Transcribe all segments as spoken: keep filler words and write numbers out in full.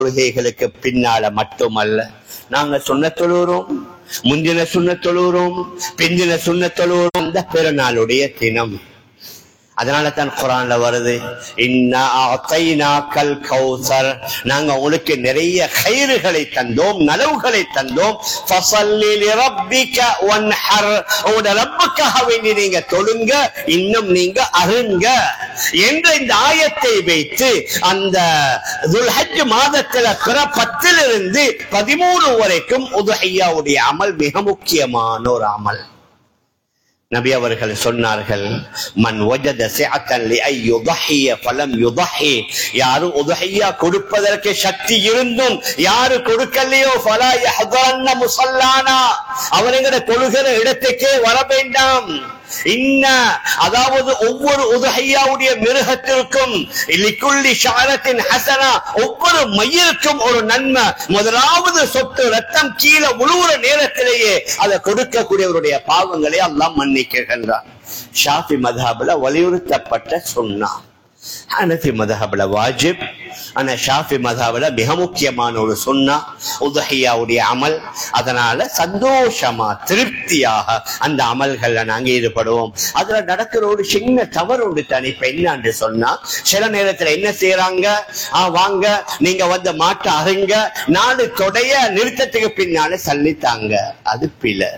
தொழுகைகளுக்கு பின்னால மட்டுமல்ல, நாங்க சுன்னத் தொழுகிறோம், முந்தின சுன்னத் தொழுகிறோம், பிந்தின சுன்னத் தொழுகிறோம். அந்த பெருநாளுடைய தினம். அதனால தான் குர்ஆன்ல வருது, இன்னா அதைனாக்கல் கௌசர், நாங்க உங்களுக்கு நிறைய கைறுகளை தந்தோம், நலவுகளை தந்தோம். ஃபஸல்லி லிரப்பிக வன்ஹர், உங்களுடைய ரப்புக்காக வேண்டி நீங்க தொழுங்க, இன்னும் நீங்க அருங்க என்ற இந்த ஆயத்தை வைத்து அந்த துல்ஹஜ் மாதத்துல பிற பத்திலிருந்து பதிமூணு வரைக்கும் உதுஹிய்யாவுடைய அமல் மிக முக்கியமான ஒரு அமல். நபி அவர்கள் சொன்னார்கள், மன் வஜத சிஅத்தன் லிஐ யுضஹிய ஃபலம் யுضஹி, யாரு உதுஹிய்யா கொடுப்பதற்கு சக்தி இருந்தும் யாரு கொடுக்கலையோ ஃபலா யஹ்தரன்ன முஸல்லானா, அவங்கள தொழுகிற இடத்துக்கே வர வேண்டாம். இன்ன, அதாவது ஒவ்வொரு உதுஹிய்யாவுடைய மிருகத்திற்கும் லிக்குல்லி ஷஅரத்தின் ஹஸனா, ஒவ்வொரு மயிலுக்கும் ஒரு நன்மை. முதலாவது சொட்டு ரத்தம் கீழே விழுகிற நேரத்திலேயே அதை கொடுக்கக்கூடியவருடைய பாவங்களை அல்லாஹ் மன்னிக்கின்றார். ஷாஃபி மذஹப்ல வலியுறுத்தப்பட்ட சுன்னா. ஹனஃபி மذஹப்ல வாஜிப், ஆனா ஷாஃபி மذஹப்ல மிக முக்கியமான ஒரு சுன்னா உதுஹிய்யாவுடைய அமல். அதனால சந்தோஷமா திருப்தியாக அந்த அமல்கள்ல நாங்க ஈடுபடுவோம். அதுல நடக்கிற ஒரு சின்ன தவறு உண்டு தானே. இப்ப என்னன்னு சொன்னா, சில நேரத்துல என்ன செய்யறாங்க, ஆஹ் வாங்க நீங்க வந்து மாட்ட அருங்க, நாலு தொடைய நிறுத்தத்துக்கு பின்னால சல்லித்தாங்க. அது பிழை.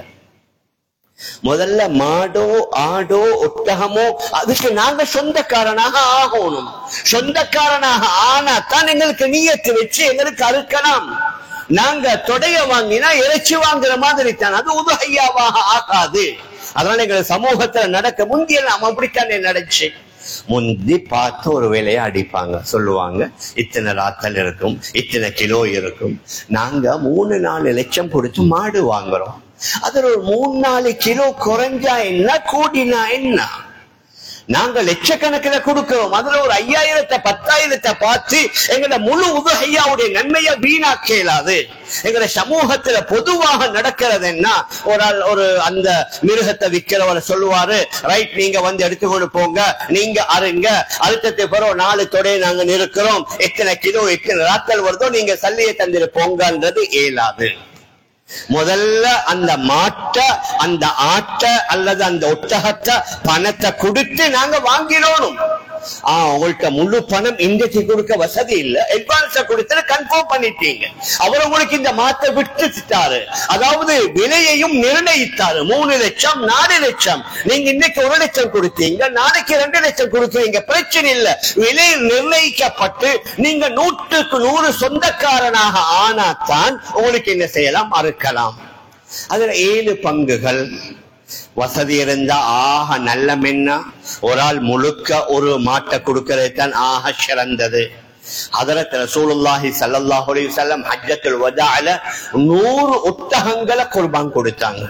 முதல்ல மாடோ ஆடோ ஒட்டகமோ அதுக்கு நாங்க சொந்தக்காரனாக ஆகணும். சொந்தக்காரனாக ஆனா தான் எங்களுக்கு நியத்து வச்சு எங்களுக்கு அறுக்கலாம். நாங்க தொடைய வாங்கினா இறைச்சி வாங்குற மாதிரி தான், அது உதுஹிய்யாவாக ஆகாது. அதனால எங்க சமூகத்துல நடக்க முந்திய நாம அப்படித்தானே நடந்துச்சு. முந்தி பார்த்து ஒரு வேலையை அடிப்பாங்க, சொல்லுவாங்க இத்தனை ராத்தல் இருக்கும், இத்தனை கிலோ இருக்கும். நாங்க மூணு நாலு லட்சம் கொடுத்து மாடு வாங்குறோம். அதுல ஒரு மூணு நாலு கிலோ குறைஞ்சா என்ன, கூடினா என்ன? நாங்க லட்சக்கணக்கில் கொடுக்கிறோம். அதுல ஒரு ஐயாயிரத்தை பத்தாயிரத்தை பார்த்து எங்களை முழு உதுஹிய்யாவுடைய நன்மையை வீணாக்க இயலாது. எங்களை சமூகத்துல பொதுவாக நடக்கிறது என்ன, ஒரு ஒரு அந்த மிருகத்தை விற்கிறவரை சொல்லுவாரு, ரைட் நீங்க வந்து எடுத்துக்கொண்டு போங்க, நீங்க அருங்க, அழுத்தத்தை பிறகு நாலு தொடையை நாங்க நிறுக்கிறோம், எத்தனை கிலோ எத்தனை ராத்தல் வருதோ நீங்க சல்லியை தந்துட்டு போங்கன்றது இயலாது. முதல்ல அந்த மாட்டை, அந்த ஆட்டை அல்லது அந்த ஒட்டகத்தை பணத்தை கொடுத்து நாங்க வாங்கிடணும். ஆஹ் உங்கள்கிட்ட முழு பணம் இன்றைக்கு கொடுக்க வசதி இல்ல, அட்வான்ஸ கொடுத்து கன்ஃபார்ம் பண்ணிட்டீங்க. அவர் உங்களுக்கு இந்த மாத்தை விட்டுட்டாரு, அதாவது விலையையும் நிர்ணயித்தாரு. மூணு லட்சம் நாலு லட்சம், நீங்க இன்னைக்கு ஒரு லட்சம் கொடுத்தீங்க, நாளைக்கு ரெண்டு லட்சம் கொடுத்தீங்க, பிரச்சனை இல்ல. விலை நிர்ணயிக்கப்பட்டு நீங்க நூற்றுக்கு நூறு சொந்தக்காரனாக ஆனாத்தான் உங்களுக்கு என்ன செய்யலாம், அறுக்கலாம். அதுல ஏழு பங்குகள். வசதி இருந்தா ஆக நல்ல மென்னா ஒரு ஆள் முழுக்க ஒரு மாட்டை கொடுக்கிறது தான் ஆக சிறந்தது. ஹதரத் ரசூலுல்லாஹி ஸல்லல்லாஹு அலைஹி வஸல்லம் ஹஜ்ஜத்துல் வதாஅல நூறு ஒட்டகங்களை குர்பான் கொடுத்தாங்க.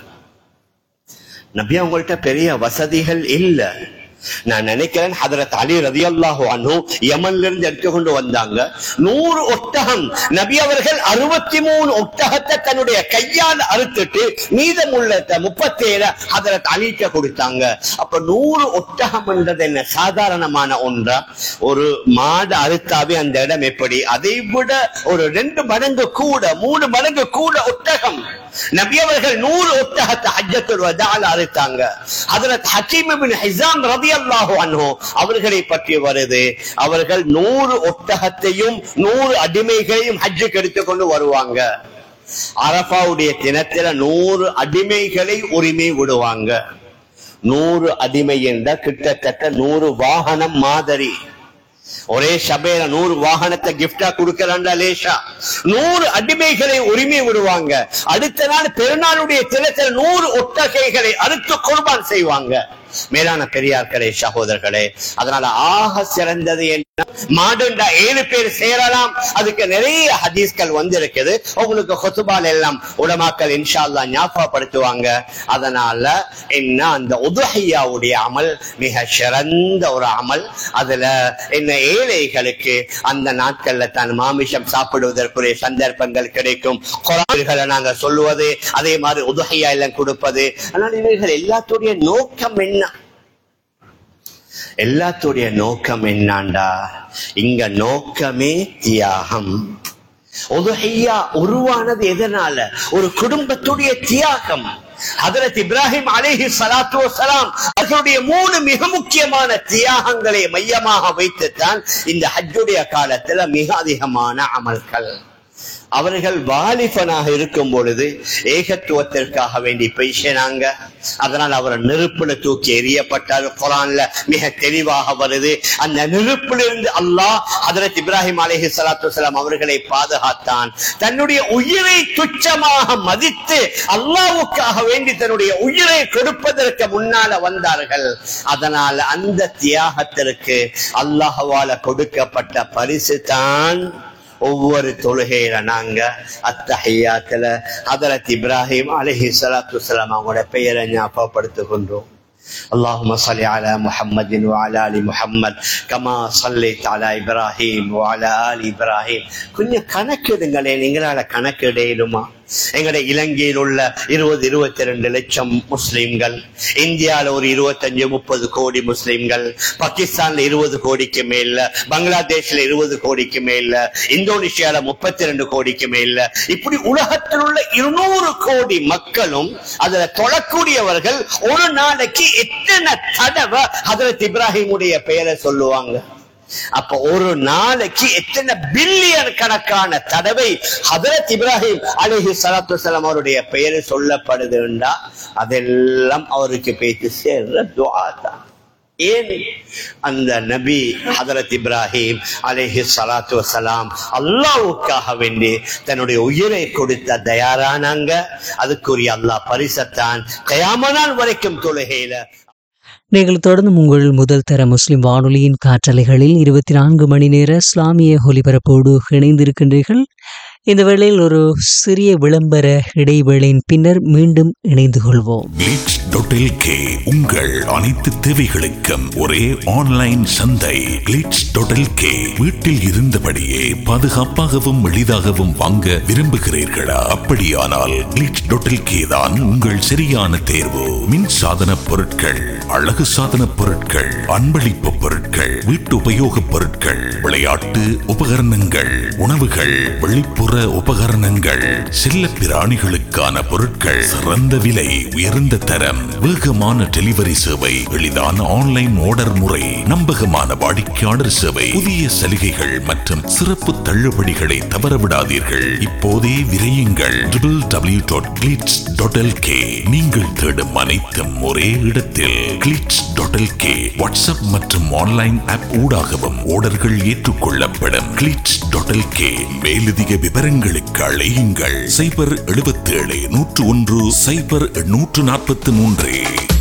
நபி அவங்கள்ட்ட பெரிய வசதிகள் இல்ல. நான் நினைக்கிறேன் ஹதரத் அலி ரலியல்லாஹு அன்ஹு யமன்ல இருந்து எடுத்துக்கொண்டு வந்தாங்க நூறு ஒட்டகம். நபி அவர்கள் அறுபத்தி மூணு ஒட்டகத்தை தன்னுடைய கையால் அறுத்துட்டு மீதமுள்ள முப்பத்தி ஏழு ஹதரத் அலிட்ட கொடுத்தாங்க. அப்ப நூறு ஒட்டகம் என்றது என்ன சாதாரணமான ஒன்றா? ஒரு மாடு அறுத்தாவே அந்த இடம் எப்படி, அதை விட ஒரு ரெண்டு மடங்கு கூட, மூணு மடங்கு கூட ஒட்டகம். நபி அவர்கள் நூறு ஒட்டகத்தை ஹஜ்ஜத்துல் வதாஅல அறுத்தாங்க. ஹஜ்ரத் ஹக்கீம் இப்னு ஹிஸாம் ரலியல்லாஹு அன்ஹு அவர்களை பற்றி வருது, அவர்கள் நூறு ஒட்டகத்தையும் நூறு அடிமைகளையும் ஹஜ்ஜுக்கு எடுத்துக்கொண்டு வருவாங்க. அரஃபாவுடைய தினத்தில நூறு அடிமைகளை உரிமை விடுவாங்க. நூறு அடிமை என்ற கிட்டத்தட்ட நூறு வாகனம் மாதிரி. ஒரே சபையில நூறு வாகனத்தை கிஃப்டா கொடுக்கறாண்டா லேஷா. நூறு அடிமைகளை உரிமை விடுவாங்க. அடுத்த நாள் பெருநாளுடைய தினத்தில் நூறு ஒட்டகைகளை அறுத்து குர்பான் செய்வாங்க. மேலான பெரியார்களே, சகோதரர்களே, அதனால ஆக சிறந்தது என்ன, மாடுண்டா ஏழு பேர் சேரலாம். அதுக்கு நிறைய ஹதீஸ்கள் வந்திருக்குது. உங்களுக்கு ஹுத்பால எல்லாம் உலமாக்கள் இன்ஷா அல்லாஹ் ஞாபகப்படுத்துவாங்க. அதனால என்ன, அந்த உதுஹிய்யாவுடைய அமல் மிக சிறந்த ஒரு அமல். அதுல என்ன, ஏழைகளுக்கு அந்த நாட்கள்ல தான் மாமிசம் சாப்பிடுவதற்குரிய சந்தர்ப்பங்கள் கிடைக்கும். குர்ஆன்களை நாங்க சொல்லுவது, அதே மாதிரி உதுஹிய்யா எல்லாம் கொடுப்பது. அதனால இவர்கள் எல்லாத்துடைய நோக்கம் என்ன, எல்லாத்துடைய நோக்கம் என்னாண்டா, இங்க நோக்கமே தியாகம். உதுஹிய்யா உருவானது எதனால? ஒரு குடும்பத்துடைய தியாகம். ஹஜ்ரத் இப்ராஹிம் அலைஹி ஸலாத்து வஸலாம் அவர்களுடைய மூணு மிக முக்கியமான தியாகங்களை மையமாக வைத்துத்தான் இந்த ஹஜ்ஜுடைய காலத்துல மிக அதிகமான அமல்கள். அவர்கள் வாலிபனாக இருக்கும் பொழுது ஏகத்துவத்திற்காக வேண்டி பேசினாங்க. அதனால் அவர் நெருப்புல தூக்கி எறியப்பட்டார். குர்ஆன்ல மிக தெளிவாக வருது. அந்த நெருப்பிலிருந்து அல்லாஹ் ஹஜ்ரத் இப்ராஹிம் அலைஹி ஸலாத்து வஸலாம் அவர்களை பாதுகாத்தான். தன்னுடைய உயிரை துச்சமாக மதித்து அல்லாஹ்வுக்காக வேண்டி தன்னுடைய உயிரை கொடுப்பதற்கு முன்னால வந்தார்கள். அதனால் அந்த தியாகத்திற்கு அல்லாஹ்வால கொடுக்கப்பட்ட பரிசு தான் ஒவ்வொரு தொழுகையில நாங்க அத்தஹியாத்துல ஹஜ்ரத் இப்ராஹிம் அலைஹி ஸலாத்து வஸலாம் அவங்களோட பெயரை ஞாபகப்படுத்துகின்றோம். اللهم صل على محمد وعلى ال محمد كما صليت على ابراهيم وعلى ال ابراهيم. கொஞ்சம் கணக்கெடுங்களே, நீங்களால கணக்கெடுமா? எங்கட இலங்கையில் உள்ள இருபது இருபத்தி ரெண்டு லட்சம் முஸ்லிம்கள், இந்தியால ஒரு இருபத்தஞ்சு முப்பது கோடி முஸ்லிம்கள், பாகிஸ்தான்ல இருபது கோடிக்கு மேல, பங்களாதேஷ்ல இருபது கோடிக்கு மேல, இந்தோனேஷியால முப்பத்தி ரெண்டு கோடிக்கு மேல, இப்படி உலகத்தில் உள்ள இருநூறு கோடி மக்களும் அதுல தொழக்கூடியவர்கள் ஒரு நாளைக்கு எத்தனை தடவை ஹஜ்ரத் இப்ராஹிமுடைய பெயரை சொல்லுவாங்க? அப்ப ஒரு நாளைக்கு எத்தனை பில்லியன் கணக்கான தடவை ஹஜ்ரத் இப்ராஹிம் அலைஹி ஸலாத்து வஸலாம் அவருடைய பெயர் சொல்லப்படுதுண்டா அதெல்லாம் அவருக்கு பேச்சு சேர்ற துஆ தான். ஏன் அந்த நபி ஹஜ்ரத் இப்ராஹிம் அலைஹி ஸலாத்து வஸலாம் அல்லாஹ்வுக்காக வேண்டி தன்னுடைய உயிரை கொடுத்த தயாரானாங்க. அதுக்குரிய அல்லாஹ் பரிசத்தான் கியாமத் நாள் வரைக்கும் தொழுகையில. நீங்கள் தொடர்ந்து உங்கள் முதல் தர முஸ்லிம் வானொலியின் காற்றலைகளில் இருபத்தி நான்கு மணி நேர இஸ்லாமிய ஒலிபரப்போடு இணைந்திருக்கின்றீர்கள். இந்த வேளையில் ஒரு சிறிய விளம்பர இடைவேளையின் பின்னர் மீண்டும் இணைந்து கொள்வோம். கிளிட்ஸ் டாட் எல் கே உங்கள் அனைத்து தேவைகளுக்கும் ஒரே ஆன்லைன் சந்தை. கிளிட்ஸ் டாட் எல் கே வீட்டில் இருந்தபடியே பாதுகாப்பாகவும் எளிதாகவும் வாங்க விரும்புகிறீர்களா? அப்படியானால் கிளிட்ஸ் டாட் எல் கே தான் உங்கள் சரியான தேர்வு. மின் சாதன பொருட்கள், அழகு சாதன பொருட்கள், அன்பளிப்பு பொருட்கள், வீட்டு உபயோக பொருட்கள், விளையாட்டு உபகரணங்கள், உணவுகள், வெளிப்புற உபகரணங்கள், செல்ல பிராணிகளுக்கான பொருட்கள், சிறந்த விலை, உயர்ந்த தரம், வேகமான டெலிவரி சேவை, எளிதான ஆன்லைன் ஆர்டர் முறை, நம்பகமான வாடிக்கையாளர் சேவை, புதிய சலுகைகள் மற்றும் சிறப்பு தள்ளுபடிகளை தவறவிடாதீர்கள். இப்போதே விரையுங்கள். W W W dot glitz dot L K. நீங்கள் தேடும் அனைத்தும் ஒரே இடத்தில். Glitz dot L K WhatsApp மற்றும் ஆன்லைன் ஆப் ஊடாகவும் ஆர்டர்கள் ஏற்றுக்கொள்ளப்படும். Glitz dot L K. மேலதிக விவரங்களுக்கு அழையுங்கள். சைபர் எழுபத்தி ஏழு நூற்று ஒன்று சைபர் நூற்று நாற்பத்தி மூன்று.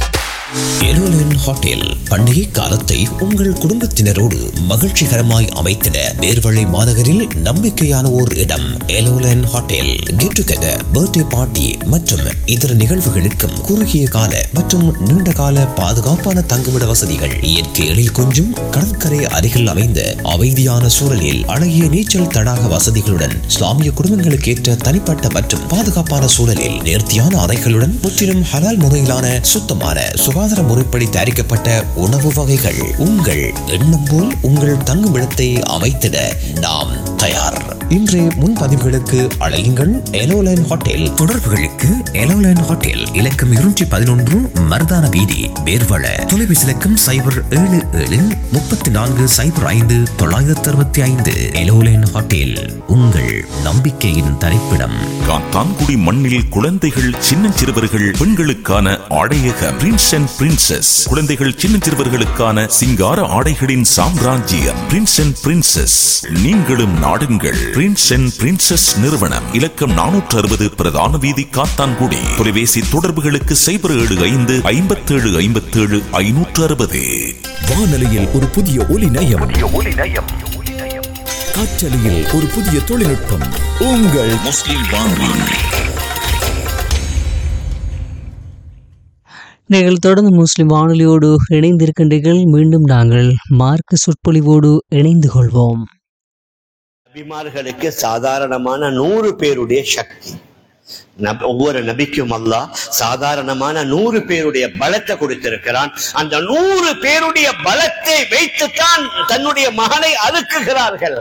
எலோலன் ஹோட்டல் பண்டிகை காலத்தை உங்கள் குடும்பத்தினரோடு மகிழ்ச்சிகரமாய் அமைத்திட நேர்வழி மாநகரில் நம்பிக்கையான ஓர் இடம். எலோலன் hotel get together, birthday party மற்றும் இதர நிகழ்வுகளுக்கும் குறுகிய கால மற்றும் நீண்ட கால பாதுகாப்பான தங்குமிட வசதிகள், இயற்கை எழில் கொஞ்சும் கடற்கரை அருகில் அமைந்த அமைதியான சூழலில் அழகிய நீச்சல் தடாக வசதிகளுடன், இஸ்லாமிய குடும்பங்களுக்கு ஏற்ற தனிப்பட்ட மற்றும் பாதுகாப்பான சூழலில் நேர்த்தியான அறைகளுடன், முற்றிலும் ஹலால் முறையிலான சுத்தமான சுகாதார முறைப்படி தயாரிக்கப்பட்ட உணவு வகைகள். உங்கள் எண்ணம் போல் உங்கள் தங்குமிடத்தை அமைத்திட நாம் தயார். இன்றைய முன்பதிவுகளுக்கு அழையுங்கள். எலோலைன் ஹோட்டல். தொடர்புகளுக்கு எலோலைன் ஹோட்டல் இலக்கம் இருநூற்றி பதினொன்று மருதான வீதி, வேர்வள. தொலைபேசி இலக்கம் சைபர் ஏழு ஏழு முப்பத்தி நான்கு சைபர் ஐந்து தொள்ளாயிரத்தி அறுபத்தி ஐந்து. எலோலைன் ஹோட்டல் உங்கள் நம்பிக்கையின் தரிப்பிடம். காத்தான்குடி மண்ணில் குழந்தைகள், சின்னஞ்சிறுவர்கள், பெண்களுக்கான ஆடையக பிரின்ஸ் அண்ட் பிரின்சஸ். குழந்தைகள், சின்னஞ்சிறுவர்களுக்கான சிங்கார ஆடைகளின் சாம்ராஜ்யம் பிரின்ஸ் அண்ட் பிரின்சஸ். நீங்களும் நாடுங்கள். பிரின்ஸ் அண்ட் பிரின்சஸ் நிறுவனம். இலக்கம் நானூற்று அறுபது பிரதான வீதி, காத்தான்குடி. தொலைபேசி தொடர்புகளுக்கு சைபர் ஏழு ஐந்து ஐம்பத்தி ஏழு ஐம்பத்தி ஏழு ஐநூற்று அறுபது. வானொலியில் ஒரு புதிய ஒலி நயம், காற்றலையில் ஒரு புதிய தொழில்நுட்பம். உங்கள் முஸ்லிம் வானொலி. நீங்கள் தொடர்ந்து முஸ்லிம் வானொலியோடு இணைந்திருக்கின்றீர்கள். மீண்டும் நாங்கள் மார்க்க சொற்பொழிவோடு இணைந்து கொள்வோம். நபிமார்களுக்கு சாதாரணமான நூறு பேருடைய சக்தி. ஒவ்வொரு நபிக்கும் அல்லாஹ் சாதாரணமான நூறு பேருடைய பலத்தை கொடுத்திருக்கிறான். அந்த நூறு பேருடைய பலத்தை வைத்துத்தான் தன்னுடைய மகனை அறுக்குகிறார்கள்.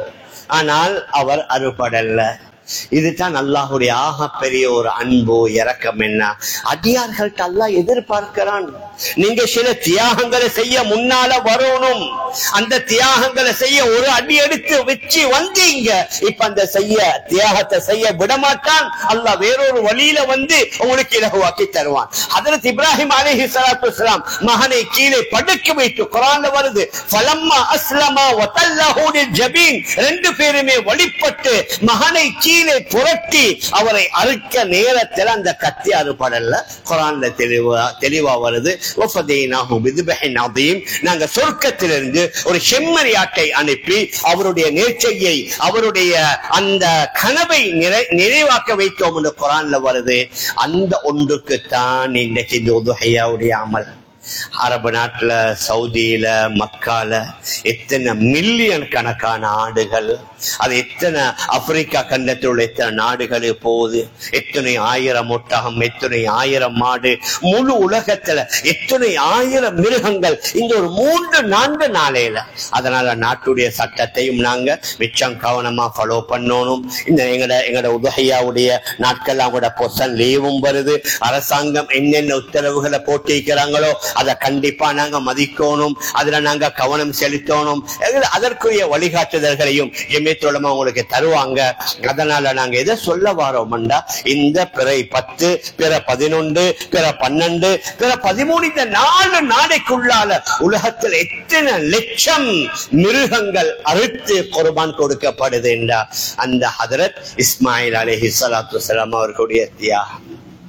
ஆனால் அவர் அறுபடல்ல. இதுதான் அல்லாஹுடைய ஆக பெரிய ஒரு அன்பு இரக்கம். என்ன அடியார்கள்ட்ட அல்லாஹ் எதிர்பார்க்கிறான், நீங்க சில தியாகங்களை செய்ய முன்னால வரணும். அந்த தியாகங்களை செய்ய ஒரு அடி எடுத்து வச்சு வந்தீங்க, இப்ப அந்த செய்ய தியாகத்தை செய்ய விடமாட்டான். அல்லாஹ் வேறொரு வழியில வந்து உங்களுக்கு இலகுவாக்கி தருவான். ஹஜ்ரத் இப்ராஹிம் அலைஹிஸ்ஸலாத்து வஸ்ஸலாம் மகனை கீழே படுக்க வைத்து குர்ஆன்ல வருது, ஃபலம்மா அஸ்லமா வதல்லஹு லில்ஜபீன், ரெண்டு பேருமே வழிபட்டு மகனை கீழே புரட்டி அவரை அறுக்க நேரத்தில் அந்த கத்தி அறுபடல்ல. குர்ஆன்ல தெளிவா தெளிவா வருது, வஃபதைனாஹு பிதுபஹின் அதீம், நாங்க சொர்க்கத்திலிருந்து ஒரு செம்மறியாட்டை அனுப்பி அவருடைய நேர்ச்சையை அவருடைய அந்த கனவை நிறைவாக்க வைத்தோம் என்று குர்ஆன்ல வருது. அந்த ஒன்றுக்குத்தான் இன்றைக்கு இந்த உதுஹையாவுடைய அமல். அரபு நாட்டுல, சவுதியில, மக்கால எத்தனை மில்லியன் கணக்கான ஆடுகள், அது எத்தனை ஆப்பிரிக்கா கண்டத்தில் உள்ள எத்தனை நாடுகள் போகுது, எத்தனை ஆயிரம் ஒட்டகம், எத்தனை ஆயிரம் மாடு, முழு உலகத்துல எத்தனை ஆயிரம் மிருகங்கள் இந்த ஒரு மூன்று நான்கு நாளையில. அதனால நாட்டுடைய சட்டத்தையும் நாங்க மிச்சம் கவனமா ஃபாலோ பண்ணணும். இந்த எங்கட எங்கட உதுஹையாவுடைய நாட்கள் அவங்களோட பொசன் லீவும் வருது. அரசாங்கம் என்னென்ன உத்தரவுகளை போட்டிருக்கிறாங்களோ அதை கண்டிப்பா நாங்க மதிக்கணும், அதுல நாங்க கவனம் செலுத்தணும். அதற்குரிய வழிகாட்டுதல்களையும் ஜமியத்துல் உங்களுக்கு தருவாங்க. அதனால நாங்க எதை சொல்ல வாரோம்டா, இந்த பிறை பத்து, பிற பதினொன்று, பிற பன்னெண்டு, பிற பதிமூணு, இந்த நாலு நாளைக்குள்ளால உலகத்தில் எத்தனை லட்சம் மிருகங்கள் அறுத்து குர்பான் கொடுக்கப்படுது என்றா அந்த ஹஜ்ரத் இஸ்மாயில் அலைஹிஸ்ஸலாத்து வஸ்ஸலாம் அவர்களுடைய தியாகம்.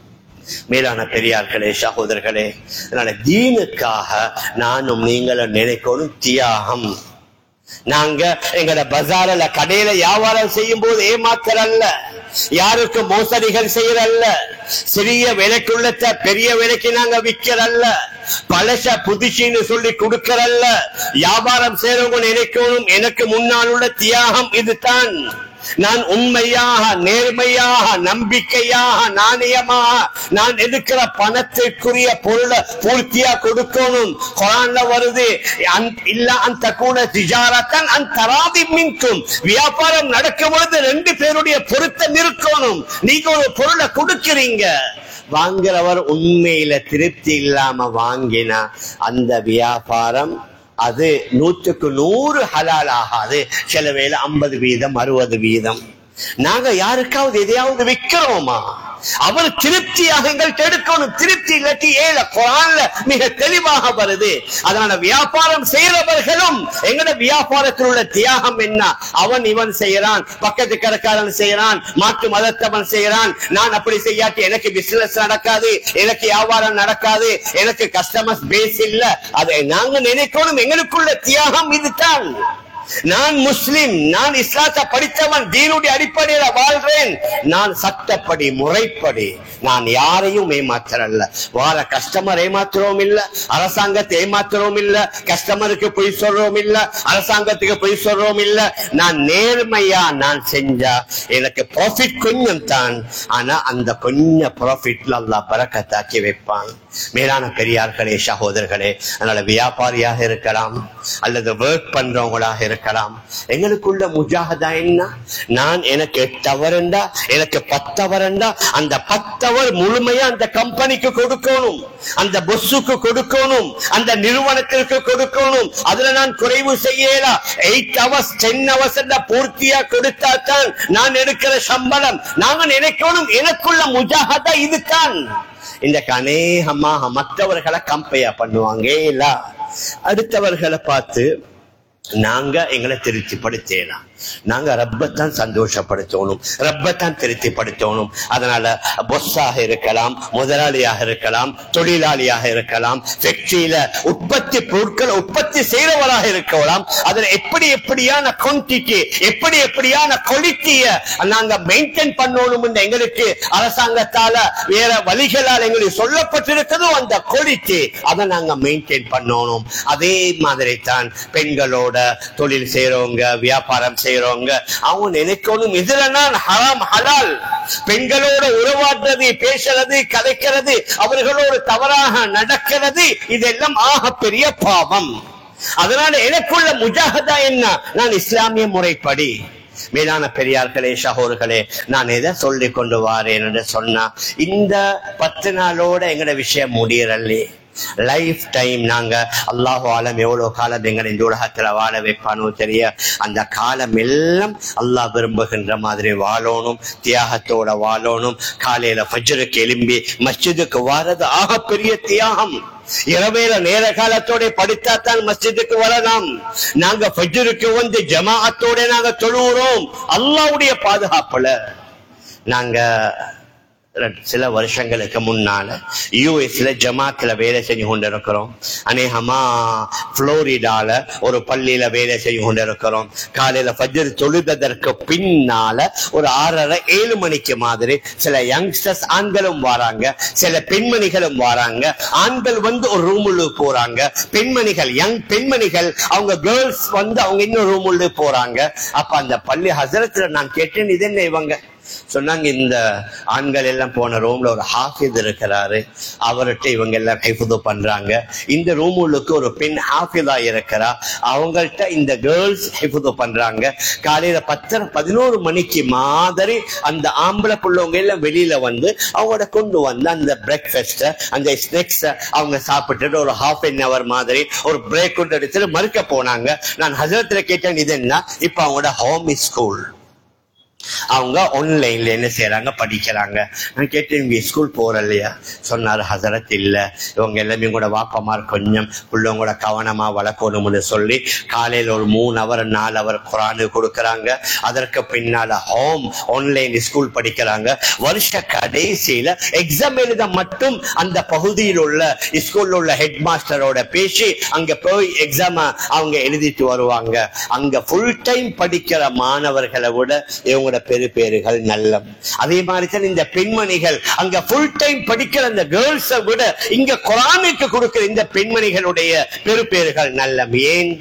மேலான பெரியார்களே, சகோதரர்களே, அதனால தீனுக்காக நானும் நீங்களும் நினைக்கணும் தியாகம். நாங்க எங்கட பஜார்ல கடையில வியாபாரம் செய்யும் போது ஏமாத்தரல்ல, யாருக்கு மோசடிகள் செய்யறல்ல, சிறிய விலைக்குள்ளத்த பெரிய விலைக்கு நாங்க விக்கிறல்ல, பழச புதுசின்னு சொல்லி கொடுக்கறல்ல. வியாபாரம் செய்யறவங்க நினைக்கணும், எனக்கு முன்னால் உள்ள தியாகம் இதுதான். நான் உண்மையாக, நேர்மையாக, நம்பிக்கையாக, நாணயமாக நான் எடுக்கிற பணத்திற்குரிய பொருளை பூர்த்தியா கொடுக்கணும். குர்ஆன்ல வருது, இல்ல அந்த கூட திஜாரத்தன் அந்த தராதி மின்கும், வியாபாரம் நடக்கும் பொழுது ரெண்டு பேருடைய பொருத்தம் இருக்கணும். நீங்க ஒரு பொருளை கொடுக்கிறீங்க, வாங்குறவர் உண்மையில திருப்தி இல்லாம வாங்கினா அந்த வியாபாரம் அது நூற்றுக்கு நூறு ஹலால் ஆகாது. சில வேளை ஐம்பது வீதம் அறுபது வீதம். நாங்க யாருக்காவது எதையாவது விற்கிறோமா, அவர் திருப்தியாக எங்கள்கிட்ட எடுக்கணும். திருப்தி இல்லாட்டி ஏழ குர்ஆன்ல மிக தெளிவாக வருது. அதனால வியாபாரம் செய்யறவர்களும் எங்கட வியாபாரத்தில் உள்ள தியாகம் என்ன, அவன் இவன் செய்யறான், பக்கத்து கடைக்காரன் செய்யறான், மாற்று மதத்தவன் செய்யறான், நான் அப்படி செய்யாட்டி எனக்கு பிசினஸ் நடக்காது, எனக்கு வியாபாரம் நடக்காது, எனக்கு கஸ்டமர்ஸ் பேஸ் இல்ல. அதை நாங்க நினைக்கணும், எங்களுக்குள்ள தியாகம் இதுதான். நான் முஸ்லிம், நான் இஸ்லாத்தை படித்தவன், தீனுடைய அடிப்படையில வாழ்றேன், நான் சட்டப்படி முறைப்படி நான் யாரையும் ஏமாத்துறல்ல. வார கஸ்டமர் ஏமாத்துறோம் இல்ல, அரசாங்கத்தை ஏமாத்துறோம் இல்ல, கஸ்டமருக்கு பொய் சொல்றோம் இல்ல, அரசாங்கத்துக்கு பொய் சொல்றோம் இல்ல. நான் நேர்மையா நான் செஞ்சா எனக்கு ப்ராஃபிட் கொஞ்சம் தான், ஆனா அந்த கொஞ்சம் ப்ராஃபிட்ல அல்லாஹ் பரக்கத்தாக்கி வைப்பான். மேலான பெரியார்களே, சகோதரர்களே, அதனால வியாபாரியாக இருக்கலாம் அல்லது ஒர்க் பண்றவங்களாக இருக்கலாம், எங்களுக்குள்ள முஜாஹதா என்ன, நான் எனக்கு எட்டவரண்டா எனக்கு பத்தவரண்டா அந்த பத்தவர் முழுமையா அந்த கம்பெனிக்கு கொடுக்கணும், அந்த பொஸ்ஸுக்கு கொடுக்கணும், அந்த நிறுவனத்திற்கு கொடுக்கணும். அதுல நான் குறைவு செய்யலாம். எயிட் ஹவர்ஸ் டென் ஹவர்ஸ் பூர்த்தியா கொடுத்தா தான் நான் எடுக்கிற சம்பளம். நாங்க நினைக்கணும் எனக்குள்ள முஜாஹதா இதுதான். இந்த அநேகமாக மற்றவர்களை கம்பேர் பண்ணுவாங்க இல்ல, அடுத்தவர்களை பார்த்து நாங்க எங்களை திருப்திப்படுத்தலாம். நாங்க ரப்பத்தான் சந்தோஷப்படுத்தணும், ரப்பத்தான் திருப்திப்படுத்தணும். அதனால பொஸ்ஸாக இருக்கலாம், முதலாளியாக இருக்கலாம், தொழிலாளியாக இருக்கலாம், ஃபேக்டரியில உற்பத்தி பொருட்களை உற்பத்தி செய்யறவராக இருக்கலாம். அதுல எப்படி எப்படியான குவான்டிட்டி, எப்படி எப்படியான குவாலிட்டியை நாங்க மெயின்டைன் பண்ணணும் என்று எங்களுக்கு அரசாங்கத்தால வேற வழிகளால் எங்களுக்கு சொல்லப்பட்டிருக்கிறதோ அந்த குவாலிட்டி அதை நாங்க மெயின்டைன் பண்ணணும். அதே மாதிரி தான் பெண்களோட தொழில் செய்யறவங்க, வியாபாரம் செய்யறவங்க, அவங்க நினைக்கணும் இதுல நான் ஹராம் ஹலால். பெண்களோட உறவாடுறது, பேசுறது, கதைக்கிறது, அவர்களோடு தவறாக நடக்கிறது, இதெல்லாம் ஆக பெரிய பாவம். அதனால எனக்குள்ள முஜாஹதா என்ன, நான் இஸ்லாமிய முறைப்படி மேலான பெரியார்களே சகோதரர்களே, நான் எதை சொல்லி கொண்டு வாரேன் என்று சொன்னா, இந்த பத்து நாளோட எங்கட விஷயம் முடியறல்லே. லைஃப் டைம் நாங்க அல்லாஹு ஆலம் எவ்வளவு காலம் எங்களை இந்த உலகத்துல வாழ வைப்பானோ தெரிய, அந்த காலம் எல்லாம் அல்லாஹ் விரும்புகின்ற மாதிரி வாழணும், தியாகத்தோட வாழணும். காலையில ஃபஜ்ருக்கு எழும்பி மஸ்ஜிதுக்கு வாரது ஆக பெரிய தியாகம். இரவேல நேர காலத்தோட படித்தாத்தான் மஸ்ஜிதுக்கு வரலாம். நாங்க ஃபஜ்ருக்கு வந்து ஜமாஅத்தோட நாங்க தொழுகிறோம் அல்லாஹ்வுடைய பாதுகாப்புல. நாங்க சில வருஷங்களுக்கு முன்னால யூஎஸ்ல ஜமாத்துல வேலை செஞ்சு கொண்டிருக்கிறோம். அநேகமா புளோரிடால ஒரு பள்ளியில வேலை செஞ்சு கொண்டிருக்கிறோம். காலையில ஃபஜ்ர் தொழுதற்கு பின்னால ஒரு ஆறரை ஏழு மணிக்கு மாதிரி சில யங்ஸ்டர்ஸ் ஆண்களும் வராங்க, சில பெண்மணிகளும் வராங்க. ஆண்கள் வந்து ஒரு ரூமுள்ள போறாங்க, பெண்மணிகள் யங் பெண்மணிகள் அவங்க கேர்ள்ஸ் வந்து அவங்க இன்னும் ரூமுள்ள போறாங்க. அப்ப அந்த பள்ளி ஹசரத்துல நான் கேட்டேன், இது என்ன இவங்க சொன்னாங்க, இந்த ஆண்கள் எல்லாம் போன ரூம்ல ஒரு ஹாஃபிஸ் இருக்கிறாரு, அவர்கிட்ட இவங்க எல்லாம் ஹிஃப்து பண்றாங்க. இந்த ரூமுக்கு ஒரு பெண் ஹாஃபிதா இருக்கிறா, அவங்கள்ட்ட இந்த கேர்ள்ஸ் ஹிஃப்து பண்றாங்க. காலையில பத்தரை பதினோரு மணிக்கு மாதிரி அந்த ஆம்பளை பிள்ளைங்க எல்லாம் வெளியில வந்து அவங்களோட கொண்டு வந்து அந்த பிரேக்ஃபாஸ்ட் அந்த ஸ்நாக்ஸ் அவங்க சாப்பிட்டுட்டு ஒரு ஹாஃப் அன் அவர் மாதிரி ஒரு பிரேக் கொண்டு எடுத்துட்டு மறுக்க போனாங்க. நான் ஹசரத்துல கேட்டேன், இது என்ன? இப்ப அவங்களோட ஹோம் ஸ்கூல், அவங்க ஆன்லைன்ல என்ன செய்யறாங்க, படிக்கிறாங்க. நான் கேட்டேன், இவங்க ஸ்கூல் போற இல்லையா? சொன்னாரு ஹசரத், இல்ல இவங்க எல்லாமே கூட வாப்பமார் கொஞ்சம் பிள்ளைங்களோட கவனமா வளர்க்கணும்னு சொல்லி காலையில ஒரு மூணு அவர் நாலு அவர் குரானு கொடுக்கறாங்க. அதற்கு பின்னால ஹோம் ஆன்லைன் ஸ்கூல் படிக்கிறாங்க. வருஷ கடைசியில எக்ஸாம் எழுத மட்டும் அந்த பகுதியில் உள்ள ஸ்கூல்ல உள்ள ஹெட் மாஸ்டரோட பேசி அங்க போய் எக்ஸாம் அவங்க எழுதிட்டு வருவாங்க. அங்க ஃபுல் டைம் படிக்கிற மாணவர்களை விட இவங்க பெரு பேருகள் நல்ல. அதே மாதிரி தான் இந்த பெண்மணிகள் அங்க ஃபுல் டைம் படிக்கிற அந்த கேர்ள்ஸை விட இங்க குர்ஆனுக்கு கொடுக்கிற இந்த பெண்மணிகளுடைய பெரு பேருகள் நல்ல. ஏன்?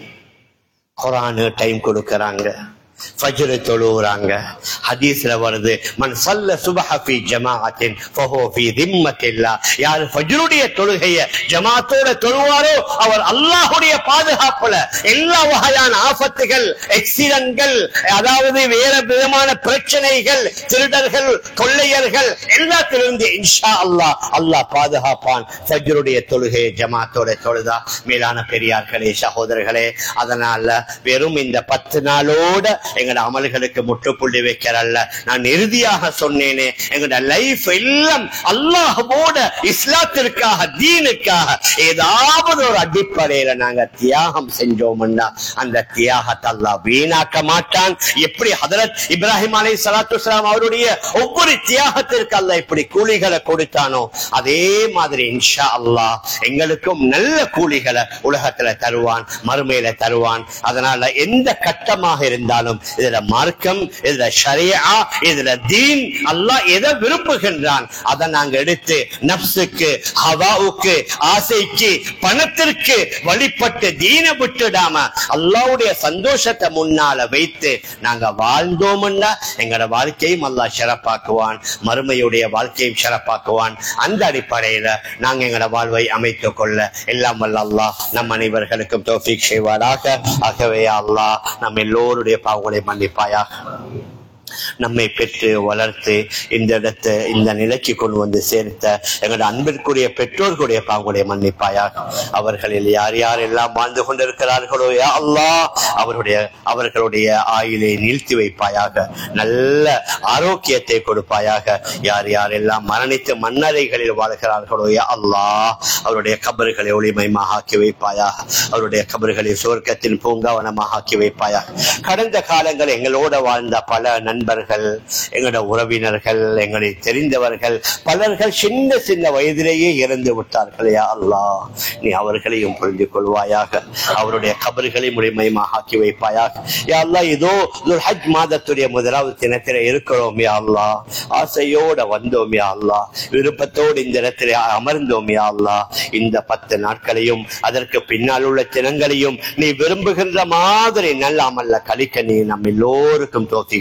குர்ஆனு டைம் கொடுக்கறாங்க, ஃபஜ்ர் தொழுறாங்க. ஹதீஸ்ல வருது, மன் ஸல்ல சுபஹ ஃபீ ஜமாஅத்தின் ஃபஹுவ ஃபீ திம்மத்தில்லாஹ். யார் ஃபஜ்ருடைய தொழுகையை ஜமாஅத்தோட தொழுவாரோ அவர் அல்லாஹ்வுடைய பாதுகாப்புல. எல்லா வகையான ஆபத்துகள், ஆக்சிடென்ட்கள், அதாவது வேற விதமான பிரச்சனைகள், திருடர்கள், கொள்ளையர்கள் எல்லாத்திலிருந்து இன்ஷா அல்லாஹ் அல்லாஹ் பாதுகாப்பான். ஃபஜ்ருடைய தொழுகையை ஜமாஅத்தோட தொழுதா. மேலான பெரியார்களே சகோதரர்களே, அதனால வெறும் இந்த பத்து நாளோட எங்கட அமல்களுக்கு முற்றுப்புள்ளி வைக்கிறல்ல. நான் இறுதியாக சொன்னேனே, எங்கட லைஃப் எல்லாம் அல்லாஹ்வோட இஸ்லாத்திற்காக தீனுக்காக ஏதாவது ஒரு அடிப்படையில நாங்க தியாகம் செஞ்சோம்னா அந்த தியாகத்தை அல்லாஹ் வீணாக்க மாட்டான். எப்படி ஹதரத் இப்ராஹிம் அலைஹிஸ்ஸலாத்து வஸ்ஸலாம் அவருடைய ஒவ்வொரு தியாகத்திற்கு அல்லாஹ் இப்படி கூலிகளை கொடுத்தானோ அதே மாதிரி இன்ஷா அல்லாஹ் எங்களுக்கும் நல்ல கூலிகளை உலகத்துல தருவான், மறுமையில தருவான். அதனால எந்த கட்டமாக இருந்தாலும் இதுல மார்க்கம், இதுல ஷரியா, இதுல தீன், அல்லாஹ் எதை விரும்புகின்றான் அதை நாங்க எடுத்து நப்சுக்கு, ஹவாவுக்கு, ஆசைக்கு, பணத்திற்கு வழிபட்டு தீனை விட்டுடாம அல்லாஹ்வுடைய சந்தோஷத்தை முன்னால வைத்து நாங்க வாழ்ந்தோம்னா எங்களோட வாழ்க்கையும் அல்லாஹ் சிறப்பாக்குவான், மறுமையுடைய வாழ்க்கையும் சிறப்பாக்குவான். அந்த அடிப்படையில நாங்க எங்களோட வாழ்வை அமைத்துக் கொள்ள எல்லாம் வல்ல அல்லாஹ் நம் அனைவர்களுக்கும் தௌஃபீக் செய்வாராக. ஆகவே அல்லாஹ் நம்ம எல்லோருடைய பாவங்களை மன்னிப்பாயாக. நம்மை பெற்று வளர்த்து இந்த இடத்தை இந்த நிலைக்கு கொண்டு வந்து சேர்த்த எங்களுடைய அன்பிற்குரிய பெற்றோர்களுடைய பாவங்களை மன்னிப்பாயாக. அவர்களில் யார் யார் எல்லாம் வாழ்ந்து கொண்டிருக்கிறார்களோ யா அல்லாஹ் அவருடைய அவர்களுடைய ஆயுளை நீழ்த்தி வைப்பாயாக, நல்ல ஆரோக்கியத்தை கொடுப்பாயாக. யார் யார் எல்லாம் மரணித்து மண்ணறைகளில் வாழ்கிறார்களோ யா அல்லாஹ் அவருடைய கபர்களை ஒளிமயமாக ஆக்கி வைப்பாயாக, அவருடைய கபர்களை சுவர்க்கத்தின் பூங்காவனமாக ஆக்கி வைப்பாயாக. கடந்த காலங்கள் எங்களோட வாழ்ந்த பல நண்பர்கள், எங்களோட உறவினர்கள், எங்களை தெரிந்தவர்கள் பலர்கள் சின்ன சின்ன வயதிலேயே இறந்து விட்டார்கள். யா அல்லாஹ் நீ அவர்களையும் புரிந்து கொள்வாயாக, அவருடைய கபர்களை முழுமையாக ஆக்கி வைப்பாயாக. யா அல்லாஹ் இதோ ஹஜ் மாதத்துடைய முதலாவது தினத்திலே இருக்கிறோம். யா அல்லாஹ் ஆசையோட வந்தோம். யா அல்லாஹ் விருப்பத்தோடு இந்த இடத்திலே அமர்ந்தோம். யா அல்லாஹ் இந்த பத்து நாட்களையும் அதற்கு பின்னால் உள்ள தினங்களையும் நீ விரும்புகின்ற மாதிரி நல்ல அமல்ல கழிக்க நீ நம் எல்லோருக்கும் தௌஃபீக் செய்வாயாக.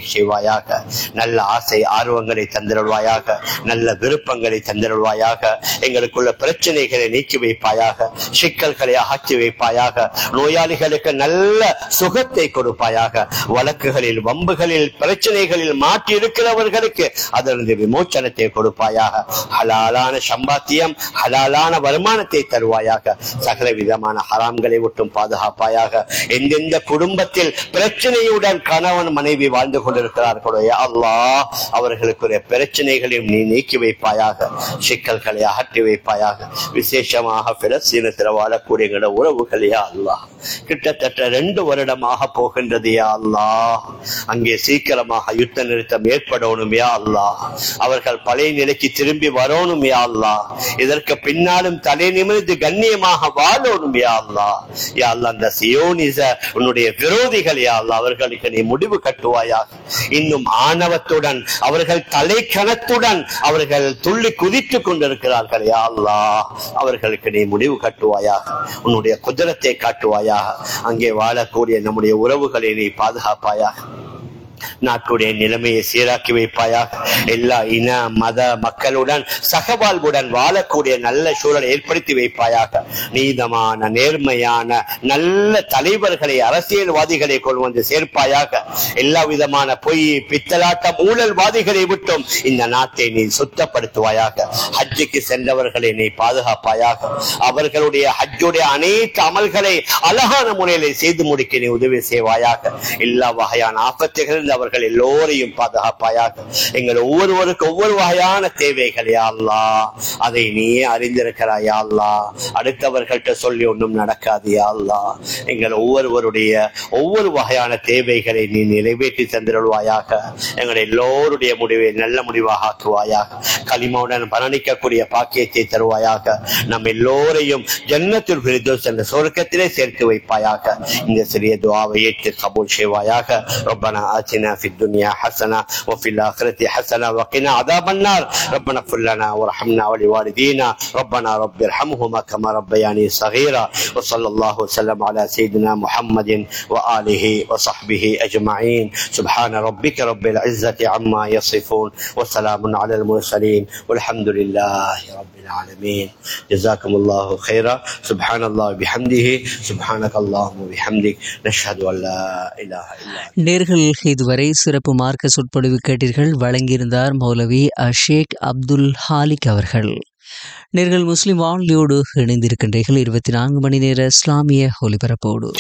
தந்தருள்வாயாக. நல்ல ஆசை ஆர்வங்களை தந்தருள்வாயாக. நல்ல விருப்பங்களை தந்தருள்வாயாக. எங்களுக்குள்ள பிரச்சனைகளை நீக்கி வைப்பாயாக. சிக்கல்களை அகற்றி வைப்பாயாக. நோயாளிகளுக்கு நல்ல சுகத்தை கொடுப்பாயாக. வழக்குகளில் வம்புகளில் பிரச்சனைகளில் மாற்றி இருக்கிறவர்களுக்கு அதற்கு விமோச்சனத்தை கொடுப்பாயாக. ஹலாலான சம்பாத்தியம் ஹலாலான வருமானத்தை தருவாயாக. சகல விதமான ஹராம்களை விட்டும் பாதுகாப்பாயாக. எந்தெந்த குடும்பத்தில் பிரச்சனையுடன் கணவன் மனைவி வாழ்ந்து கொண்டிருக்கிறார்களோ அல்லாஹ் அவர்களுக்குரிய பிரச்சனைகளையும் நீ நீக்கி வைப்பாயாக. சிக்கல்களை அகற்றி வைப்பாயாக. விசேஷமாக பிலஸ்தீனத்தில் வாழக்கூடிய உறவுகள் யா அல்லாஹ் கிட்டத்தட்ட ரெண்டு வருடமாக போகின்றது யா அல்லாஹ். அங்கே சீக்கிரமாக யுத்த நிறுத்தம் ஏற்படணும் யா அல்லாஹ். அவர்கள் பழைய நிலைக்கு திரும்பி வரணும் யா அல்லாஹ். இதற்கு பின்னாலும் தலை நிமிர்ந்து கண்ணியமாக வாழணும் யா அல்லாஹ். யா அல்லாஹ் அந்த சியோனிச உன்னுடைய விரோதிகள் யா அல்லாஹ் அவர்களுக்கு நீ முடிவு கட்டுவாயாக. இன்னும் ஆணவத்துடன் அவர்கள் தலை கணத்துடன் அவர்கள் துள்ளி குதித்துக் கொண்டிருக்கிறார்கள் யா அல்லாஹ். அவர்களுக்கு நீ முடிவு கட்டுவாயாக. உன்னுடைய குதிரத்தை காட்டுவாயாக. அங்கே வாழக்கூடிய நம்முடைய உறவுகளை நீ பாதுகாப்பாயாக. நாட்டுடைய நிலைமையை சீராக்கி வைப்பாயாக. எல்லா இன மத மக்களுடன் சகவாழ்வுடன் வாழக்கூடிய நல்ல சூழலை ஏற்படுத்தி வைப்பாயாக. நீதமான நேர்மையான நல்ல தலைவர்களை அரசியல்வாதிகளை கொண்டு வந்து சேர்ப்பாயாக. எல்லா விதமான பொய் பித்தலாட்ட ஊழல்வாதிகளை விட்டும் இந்த நாட்டை நீ சுத்தப்படுத்துவாயாக. ஹஜ்ஜுக்கு சென்றவர்களை நீ பாதுகாப்பாயாக. அவர்களுடைய ஹஜ்ஜுடைய அனைத்து அமல்களை அழகான முறையில் செய்து முடிக்க நீ உதவி செய்வாயாக. எல்லா வகையான ஆபத்துகள் அவர்கள் எல்லோரையும் பாதுகாப்பாயாக. எங்கள் ஒவ்வொருவருக்கு ஒவ்வொரு வகையான தேவைகள் யா அல்லாஹ் அதை நீயே அறிந்திருக்கிறாய் யா அல்லாஹ். அடுத்தவர்கள்ட்ட சொல்லி ஒன்றும் நடக்காது யா அல்லாஹ். எங்கள் ஒவ்வொருவருடைய ஒவ்வொரு வகையான தேவைகளை நீ நிறைவேற்றி தந்திருவாயாக. எங்கள் எல்லோருடைய முடிவை நல்ல முடிவாக ஆக்குவாயாக. களிமாவுடன் மரணிக்கக்கூடிய பாக்கியத்தை தருவாயாக. நம் எல்லோரையும் ஜன்னத்துல் ஃபிர்தௌஸ் என்ற சொர்க்கத்திலே சேர்த்து வைப்பாயாக. இந்த சிறிய துஆவை ஏற்று கபூல் செய்வாயாக. ரப்பனா ஆத்தினா في الدنيا حسنة وفي الآخرة حسنة وقنا عذاب النار. ربنا اغفر لنا وارحمنا ولوالدينا. ربنا رب ارحمهما كما ربياني صغيرا. وصلى الله وسلم على سيدنا محمد وآله وصحبه أجمعين. سبحان ربك رب العزة عما يصفون وسلام على المرسلين والحمد لله رب العالمين. جزاكم الله خيرا. سبحان الله وبحمده سبحانك اللهم وبحمدك نشهد أن لا إله إلا أنت. நேர்கள் இதுவரை சிறப்பு மார்க்க சொற்பொழிவு கேட்டீர்கள். வழங்கியிருந்தார் மௌலவி ஷேக் அப்துல் ஹாலிக் அவர்கள். நேர்கள் முஸ்லிம் வானொலியோடு இணைந்திருக்கின்றீர்கள். இருபத்தி நான்கு மணி நேர இஸ்லாமிய ஒலிபரப்போடு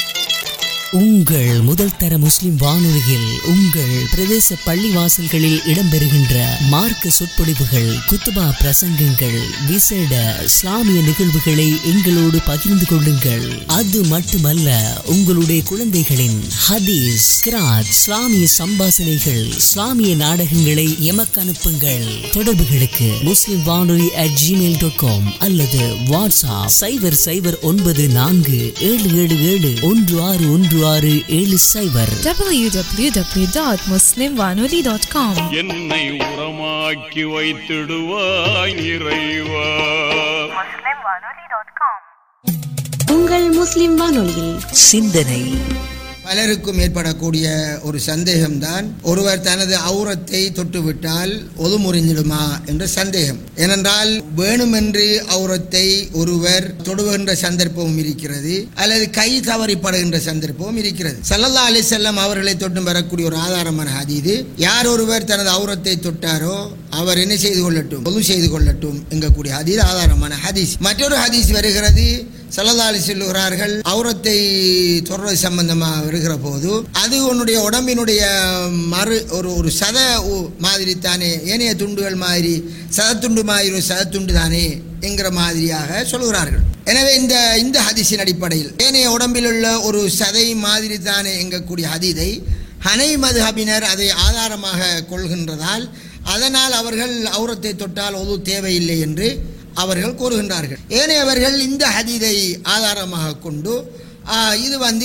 உங்கள் முதல் தர முஸ்லிம் வானொலியில் உங்கள் பிரதேச பள்ளிவாசல்களில் இடம்பெறுகின்ற மார்க்க சொற்பொழிவுகள், குத்துபா பிரசங்கங்கள், விசேட இஸ்லாமிய நிகழ்வுகளை எங்களோடு பகிர்ந்து கொள்ளுங்கள். அது மட்டுமல்ல, உங்களுடைய குழந்தைகளின் ஹதீஸ், கிராத், இஸ்லாமிய சம்பாசனைகள், இஸ்லாமிய நாடகங்களை எமக்கு அனுப்புங்கள். தொடர்புகளுக்கு முஸ்லிம் வானொலி அட் ஜிமெயில் டாட் காம் அல்லது வாட்ஸ்அப் சைபர் சைபர் ஒன்பது நான்கு ஏழு ஏழு ஏழு ஒன்று ஆறு ஒன்று ஆறு ஏழு சைபர் டபிள்யூ டபிள்யூ டபிள்யூ டாட் முஸ்லிம் வானொலி டாட் காம். என்னை உரமாக்கி வைத்திடுவாய் இறைவா. முஸ்லிம் வானொலி டாட் காம். உங்கள் முஸ்லிம் வானொலியில் சிந்தனை. பலருக்கும் ஏற்படக்கூடிய ஒரு சந்தேகம்தான், ஒருவர் தனது அவுரத்தை தொட்டுவிட்டால் ஒது முறிஞ்சிடுமா என்ற சந்தேகம். ஏனென்றால் வேணுமென்று அவுரத்தை ஒருவர் தொடுகின்ற சந்தர்ப்பமும் இருக்கிறது, அல்லது கை தவறிப்படுகின்ற சந்தர்ப்பமும் இருக்கிறது. ஸல்லல்லாஹு அலைஹி வஸல்லம் அவர்களை தொட்டும் வரக்கூடிய ஒரு ஆதாரமான ஹதீஸ், யார் ஒருவர் தனது அவுரத்தை தொட்டாரோ அவர் என்ன செய்து கொள்ளட்டும், ஒது செய்து கொள்ளட்டும் என்கக்கூடிய ஹதீஸ் ஆதாரமான ஹதீஸ். மற்றொரு ஹதீஸ் வருகிறது, ஸல்லல்லாஹு அலைஹி சொல்லுகிறார்கள், அவுரத்தை தொடர்றது சம்பந்தமாக வருகிற போது அது உன்னுடைய உடம்பினுடைய மறு ஒரு ஒரு சத மாதிரி தானே, ஏனைய துண்டுகள் மாதிரி சதத்துண்டு மாதிரி ஒரு சதத்துண்டு தானே என்கிற மாதிரியாக சொல்கிறார்கள். எனவே இந்த இந்த ஹதீஸின் அடிப்படையில் ஏனைய உடம்பில் உள்ள ஒரு சதை மாதிரி தானே எங்கக்கூடிய ஹதீதை ஹனஃபி மதுஹபினர் அதை ஆதாரமாக கொள்கின்றதால் அதனால் அவர்கள் அவுரத்தை தொட்டால் ஒது தேவையில்லை என்று அவர்கள் கூறுகின்றார்கள். ஏனையவர்கள் இந்த ஹதீதை ஆதாரமாக கொண்டு இது வந்து